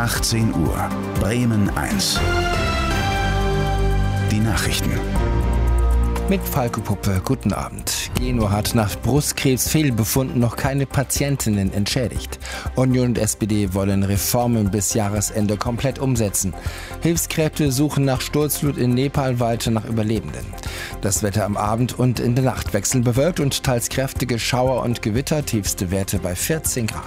18 Uhr, Bremen 1. Die Nachrichten. Mit Falco Puppe, guten Abend. Genua hat nach Brustkrebs-Fehlbefunden noch keine Patientinnen entschädigt. Union und SPD wollen Reformen bis Jahresende komplett umsetzen. Hilfskräfte suchen nach Sturzflut in Nepal weiter nach Überlebenden. Das Wetter am Abend und in der Nacht wechseln bewölkt und teils kräftige Schauer und Gewitter, tiefste Werte bei 14 Grad.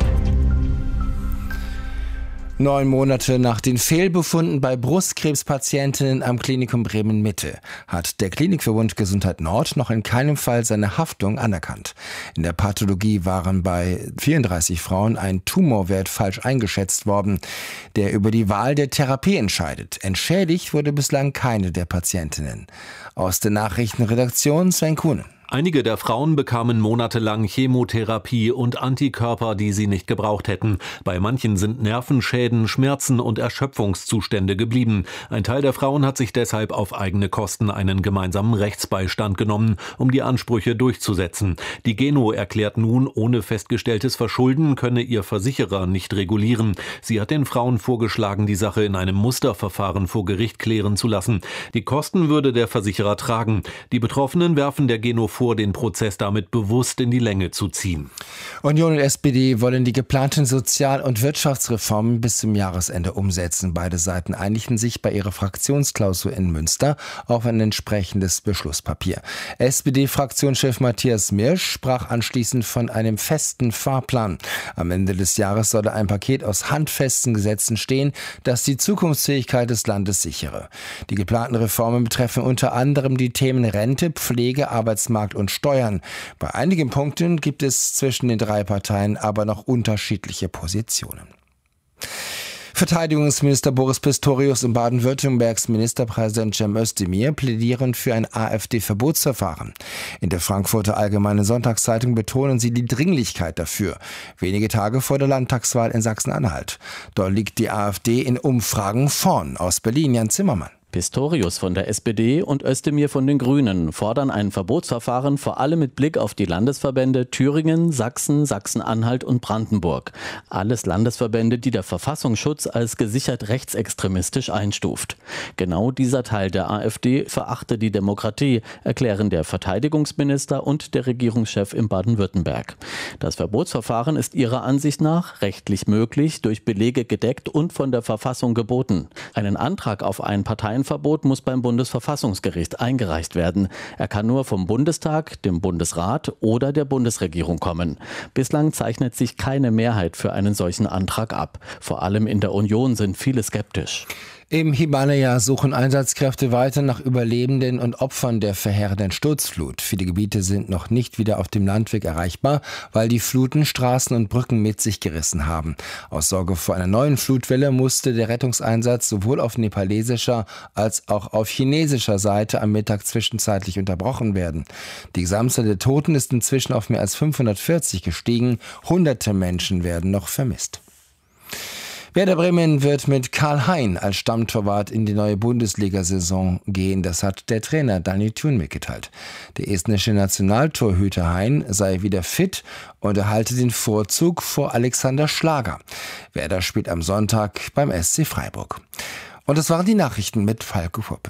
9 Monate nach den Fehlbefunden bei Brustkrebspatientinnen am Klinikum Bremen-Mitte hat der Klinikverbund Gesundheit Nord noch in keinem Fall seine Haftung anerkannt. In der Pathologie waren bei 34 Frauen ein Tumorwert falsch eingeschätzt worden, der über die Wahl der Therapie entscheidet. Entschädigt wurde bislang keine der Patientinnen. Aus der Nachrichtenredaktion Sven Kuhnen. Einige der Frauen bekamen monatelang Chemotherapie und Antikörper, die sie nicht gebraucht hätten. Bei manchen sind Nervenschäden, Schmerzen und Erschöpfungszustände geblieben. Ein Teil der Frauen hat sich deshalb auf eigene Kosten einen gemeinsamen Rechtsbeistand genommen, um die Ansprüche durchzusetzen. Die Geno erklärt nun, ohne festgestelltes Verschulden könne ihr Versicherer nicht regulieren. Sie hat den Frauen vorgeschlagen, die Sache in einem Musterverfahren vor Gericht klären zu lassen. Die Kosten würde der Versicherer tragen. Die Betroffenen werfen der Geno vor, den Prozess damit bewusst in die Länge zu ziehen. Union und SPD wollen die geplanten Sozial- und Wirtschaftsreformen bis zum Jahresende umsetzen. Beide Seiten einigten sich bei ihrer Fraktionsklausur in Münster auf ein entsprechendes Beschlusspapier. SPD-Fraktionschef Matthias Mirsch sprach anschließend von einem festen Fahrplan. Am Ende des Jahres solle ein Paket aus handfesten Gesetzen stehen, das die Zukunftsfähigkeit des Landes sichere. Die geplanten Reformen betreffen unter anderem die Themen Rente, Pflege, Arbeitsmarkt und Steuern. Bei einigen Punkten gibt es zwischen den drei Parteien aber noch unterschiedliche Positionen. Verteidigungsminister Boris Pistorius und Baden-Württembergs Ministerpräsident Cem Özdemir plädieren für ein AfD-Verbotsverfahren. In der Frankfurter Allgemeinen Sonntagszeitung betonen sie die Dringlichkeit dafür. Wenige Tage vor der Landtagswahl in Sachsen-Anhalt. Dort liegt die AfD in Umfragen vorn. Aus Berlin Jan Zimmermann. Pistorius von der SPD und Özdemir von den Grünen fordern ein Verbotsverfahren, vor allem mit Blick auf die Landesverbände Thüringen, Sachsen, Sachsen-Anhalt und Brandenburg. Alles Landesverbände, die der Verfassungsschutz als gesichert rechtsextremistisch einstuft. Genau dieser Teil der AfD verachte die Demokratie, erklären der Verteidigungsminister und der Regierungschef in Baden-Württemberg. Das Verbotsverfahren ist ihrer Ansicht nach rechtlich möglich, durch Belege gedeckt und von der Verfassung geboten. Einen Antrag auf ein Parteienverbot muss beim Bundesverfassungsgericht eingereicht werden. Er kann nur vom Bundestag, dem Bundesrat oder der Bundesregierung kommen. Bislang zeichnet sich keine Mehrheit für einen solchen Antrag ab. Vor allem in der Union sind viele skeptisch. Im Himalaya suchen Einsatzkräfte weiter nach Überlebenden und Opfern der verheerenden Sturzflut. Viele Gebiete sind noch nicht wieder auf dem Landweg erreichbar, weil die Fluten Straßen und Brücken mit sich gerissen haben. Aus Sorge vor einer neuen Flutwelle musste der Rettungseinsatz sowohl auf nepalesischer als auch auf chinesischer Seite am Mittag zwischenzeitlich unterbrochen werden. Die Gesamtzahl der Toten ist inzwischen auf mehr als 540 gestiegen. Hunderte Menschen werden noch vermisst. Werder Bremen wird mit Karl Hein als Stammtorwart in die neue Bundesliga-Saison gehen. Das hat der Trainer Daniel Thun mitgeteilt. Der estnische Nationaltorhüter Hein sei wieder fit und erhalte den Vorzug vor Alexander Schlager. Werder spielt am Sonntag beim SC Freiburg. Und das waren die Nachrichten mit Falco Puppe.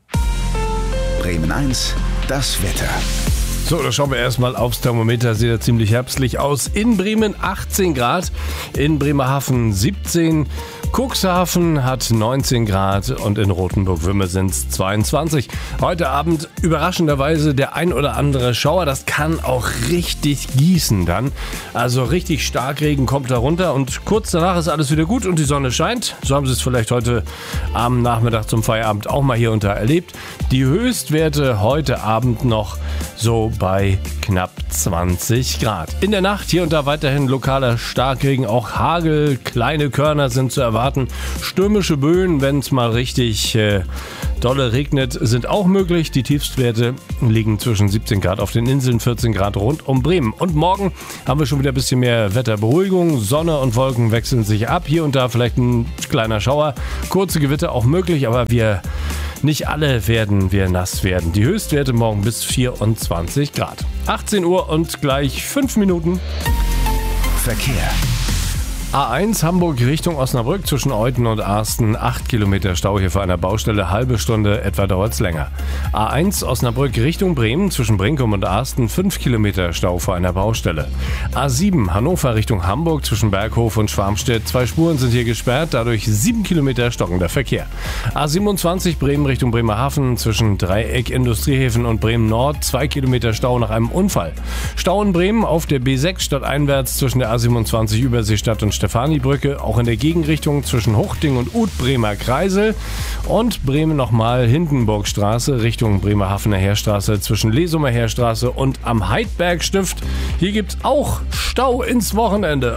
Bremen 1, das Wetter. So, da schauen wir erstmal aufs Thermometer. Sieht ja ziemlich herbstlich aus. In Bremen 18 Grad, in Bremerhaven 17, Cuxhaven hat 19 Grad und in Rothenburg-Würme sind es 22. Heute Abend überraschenderweise der ein oder andere Schauer. Das kann auch richtig gießen dann. Also richtig Starkregen kommt da runter und kurz danach ist alles wieder gut und die Sonne scheint. So haben Sie es vielleicht heute am Nachmittag zum Feierabend auch mal hier unter erlebt. Die Höchstwerte heute Abend noch so bei knapp 20 Grad. In der Nacht hier und da weiterhin lokaler Starkregen, auch Hagel, kleine Körner sind zu erwarten. Stürmische Böen, wenn es mal richtig dolle regnet, sind auch möglich. Die Tiefstwerte liegen zwischen 17 Grad auf den Inseln, 14 Grad rund um Bremen. Und morgen haben wir schon wieder ein bisschen mehr Wetterberuhigung. Sonne und Wolken wechseln sich ab. Hier und da vielleicht ein kleiner Schauer. Kurze Gewitter auch möglich, aber nicht alle werden wir nass werden. Die Höchstwerte morgen bis 24 Grad. 18 Uhr und gleich 5 Minuten. Verkehr. A1 Hamburg Richtung Osnabrück zwischen Euthen und Asten. 8 Kilometer Stau hier vor einer Baustelle, halbe Stunde etwa dauert es länger. A1 Osnabrück Richtung Bremen zwischen Brinkum und Asten. 5 Kilometer Stau vor einer Baustelle. A7 Hannover Richtung Hamburg zwischen Berghof und Schwarmstedt. 2 Spuren sind hier gesperrt, dadurch 7 Kilometer stockender Verkehr. A27 Bremen Richtung Bremerhaven zwischen Dreieck Industriehäfen und Bremen Nord. 2 Kilometer Stau nach einem Unfall. Stau in Bremen auf der B6 stadteinwärts zwischen der A27 Überseestadt und Stefanibrücke, auch in der Gegenrichtung zwischen Huchting und Bremer Kreisel und Bremen nochmal Hindenburgstraße Richtung Bremerhavener Heerstraße zwischen Lesumer Heerstraße und am Heidbergstift. Hier gibt's auch Stau ins Wochenende.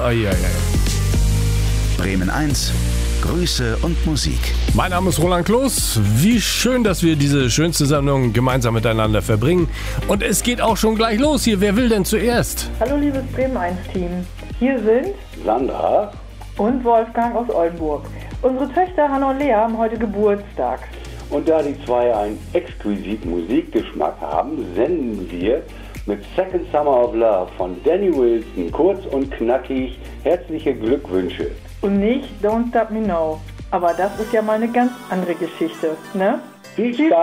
Bremen 1, Grüße und Musik. Mein Name ist Roland Kloß. Wie schön, dass wir diese schönste Sendung gemeinsam miteinander verbringen. Und es geht auch schon gleich los hier. Wer will denn zuerst? Hallo liebes Bremen 1 Team. Hier sind Sandra und Wolfgang aus Oldenburg. Unsere Töchter Hannah und Lea haben heute Geburtstag. Und da die zwei einen exquisiten Musikgeschmack haben, senden wir mit Second Summer of Love von Danny Wilson kurz und knackig herzliche Glückwünsche. Und nicht Don't Stop Me Now. Aber das ist ja mal eine ganz andere Geschichte, ne? Viel Spaß!